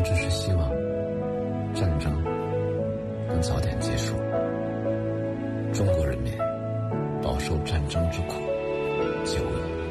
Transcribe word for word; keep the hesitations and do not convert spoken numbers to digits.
只是希望战争能早点结束，中国人民饱受战争之苦，久矣。